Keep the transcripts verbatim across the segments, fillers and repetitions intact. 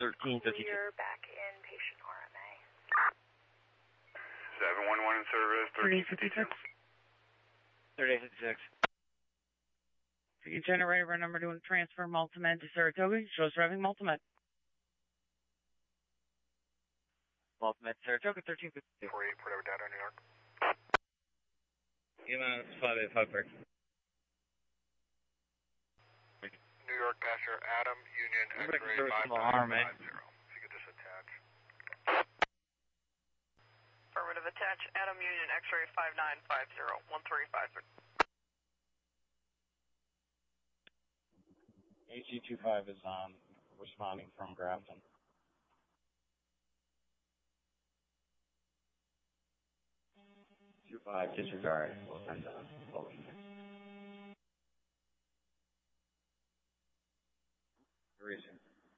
thirteen fifty-two. Clear back in patient R M A. seven one one in service, thirteen fifty-two. thirty-eight fifty-six. You generate our number to transfer Multimed to Saratoga. Shows driving Multimed. Multimed Saratoga, thirteen fifty-two. four eight, whatever data, New York. E M S five eight five three. New York Passenger Adam, Union, X-ray five nine five zero. If you could just attach. Affirmative, attach Adam, Union, X-ray five nine five zero, one three five three. A C two five is um, responding from Grafton. two five, disregard. We'll send a bulletin. Reason.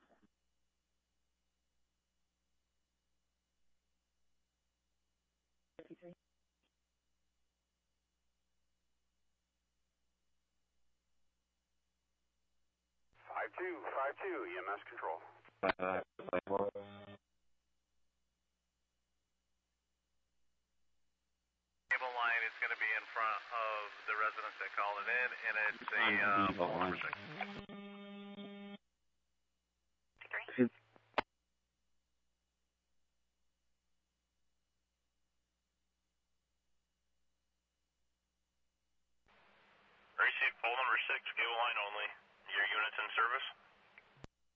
five two, five two, E M S control. Uh, Cable line is going to be in front of the residents that call it in, and it's a uh, phone number six. Receive poll number six, cable line only. Your unit's in service?